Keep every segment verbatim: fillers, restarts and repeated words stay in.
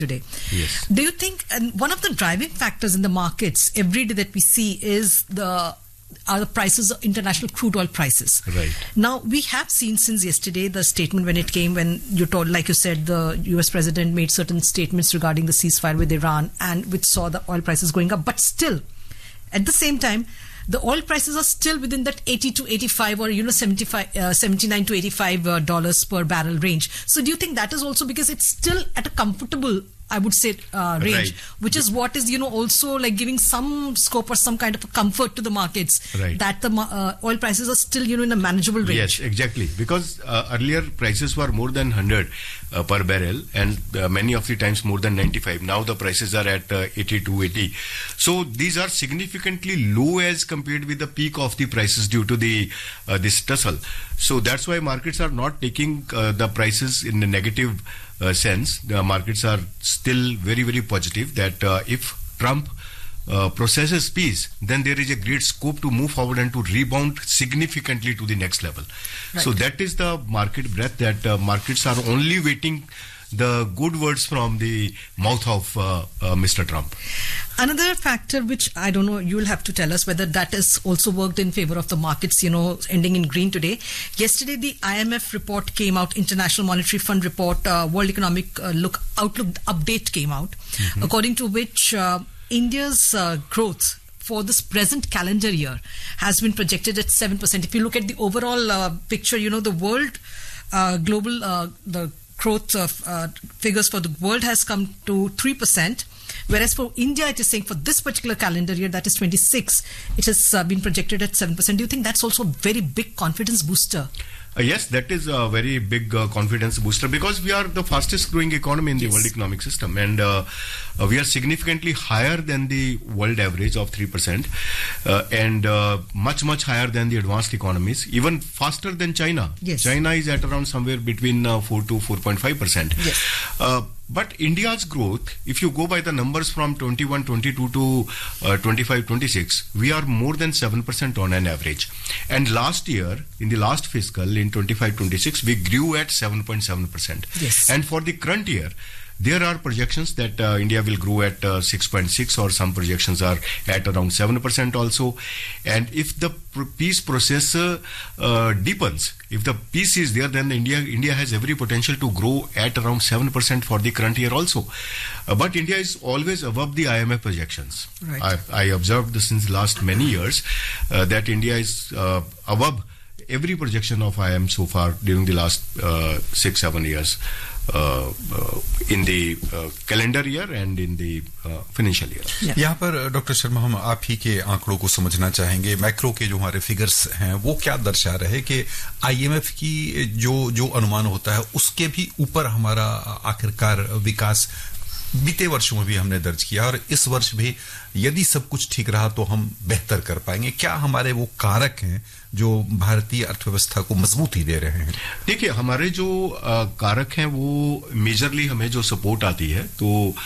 today. Yes. Do you think and one of the driving factors in the markets every day that we see is the are the prices of international crude oil prices? Right. Now, we have seen since yesterday the statement when it came, when you told, like you said, the U S president made certain statements regarding the ceasefire with Iran, and which saw the oil prices going up. But still, at the same time, the oil prices are still within that eighty to eighty-five or, you know, seventy-five, uh, seventy-nine to eighty-five uh, dollars per barrel range. So do you think that is also because it's still at a comfortable, I would say, uh, range, Right. which is what is, you know, also like giving some scope or some kind of a comfort to the markets, Right. that the uh, oil prices are still, you know, in a manageable range? Yes, exactly. Because uh, earlier prices were more than one hundred uh, per barrel, and uh, many of the times more than ninety-five. Now the prices are at uh, eighty to eighty. So these are significantly low as compared with the peak of the prices due to the uh, this tussle. So that's why markets are not taking uh, the prices in a negative uh, sense. The markets are still very, very positive that uh, if Trump Uh, processes peace, then there is a great scope to move forward and to rebound significantly to the next level. Right. So that is the market breadth, that uh, markets are only waiting the good words from the mouth of uh, uh, Mister Trump. Another factor which I don't know, you will have to tell us whether that has also worked in favor of the markets, you know, ending in green today. Yesterday, the I M F report came out, International Monetary Fund report, uh, World Economic uh, Look Outlook update came out, mm-hmm. according to which uh, India's uh, growth for this present calendar year has been projected at seven percent. If you look at the overall uh, picture, you know, the world, uh, global, uh, the growth of uh, figures for the world has come to three percent. Whereas for India, it is saying for this particular calendar year, that is twenty-six, it has uh, been projected at seven percent. Do you think that's also a very big confidence booster? Uh, yes, that is a very big uh, confidence booster, because we are the fastest growing economy in the Yes. world economic system, and uh, uh, we are significantly higher than the world average of three percent, uh, and uh, much, much higher than the advanced economies, even faster than China. Yes. China is at around somewhere between uh, four to four point five percent. Yes. Uh, But India's growth, if you go by the numbers from twenty-one twenty-two to uh, twenty-five twenty-six, we are more than seven percent on an average. And last year, in the last fiscal, in twenty-five twenty-six, we grew at seven point seven percent. Yes. And for the current year, there are projections that uh, India will grow at uh, six point six, or some projections are at around seven percent also. And if the pr- peace process uh, uh, deepens, if the peace is there, then India India has every potential to grow at around seven percent for the current year also. Uh, but India is always above the I M F projections. Right. I, I observed this since the last many years, uh, that India is uh, above every projection of I M F so far during the last uh, six, seven years. Uh, uh, in the uh, calendar year and in the uh, financial year. Yeah. यहाँ पर doctor Sharma, हम आप ही के आंकड़ों को समझना चाहेंगे। Macro के जो हमारे फिगर्स हैं वो क्या दर्शा रहे कि आईएमएफ की जो जो अनुमान होता है उसके भी ऊपर हमारा आखिरकार विकास बीते वर्षों में भी हमने दर्ज किया, और इस वर्ष भी यदि सब कुछ ठीक रहा तो हम बेहतर कर पाएंगे। क्या हमारे वो कारक हैं जो भारतीय अर्थव्यवस्था को मजबूती दे रहे हैं? देखिए, हमारे जो आ, कारक हैं वो मेजरली हमें जो सपोर्ट आती है, तो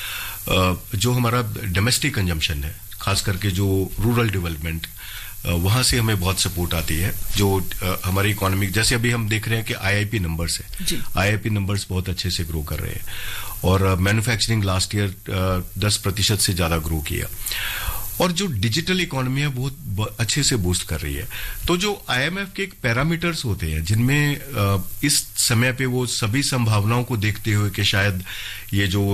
आ, जो हमारा डोमेस्टिक कंजम्पशन है, खास करके जो रूरल डेवलपमेंट, वहां से हमें बहुत सपोर्ट आती है। जो आ, हमारी इकोनॉमिक, जैसे अभी हम देख रहे हैं कि आईआईपी नंबर्स है, आईआईपी नंबर्स बहुत अच्छे से ग्रो कर रहे हैं, और मैन्युफैक्चरिंग लास्ट ईयर दस प्रतिशत से ज्यादा ग्रो किया, और जो डिजिटल इकोनॉमी है बहुत अच्छे से बूस्ट कर रही है। तो जो आईएमएफ के एक पैरामीटर्स होते हैं जिनमें इस समय पे वो सभी संभावनाओं को देखते हुए कि शायद ये जो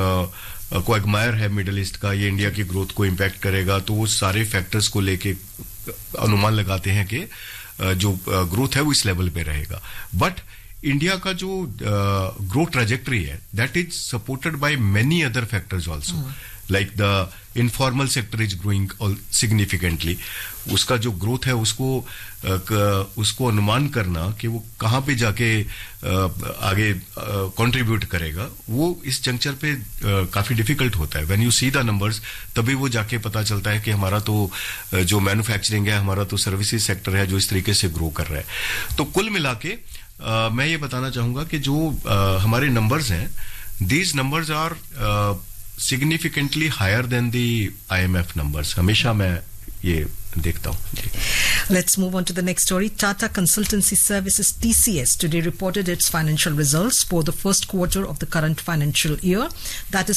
क्वागमायर है मिडिल ईस्ट का, ये इंडिया की ग्रोथ को इम्पैक्ट करेगा, तो वो सारे फैक्टर्स को लेके अनुमान लगाते हैं कि जो ग्रोथ है वो इस लेवल पे रहेगा। बट इंडिया का जो ग्रोथ ट्रैजेक्टरी है, that is supported by many other factors also, like the informal sector is growing significantly. उसका जो ग्रोथ है उसको uh, उसको अनुमान करना कि वो कहाँ पे जाके uh, आगे कंट्रीब्यूट uh, करेगा, वो इस जंक्चर पे uh, काफी डिफिकल्ट होता है। When you see the numbers, तभी वो जाके पता चलता है कि हमारा तो uh, जो मैन्युफैक्चरिंग है, हमारा तो सर्विसेज सेक्टर है जो इस तरीके से ग्रो कर रहा है। तो कुल मिला के uh, मैं ये बताना चाहूंगा कि जो uh, हमारे नंबर्स हैं, these numbers are significantly higher than the I M F numbers. हमेशा मैं ये देखता हूँ। Let's move on to the next story. Tata Consultancy Services T C S today reported its financial results for the first quarter of the current financial year. That is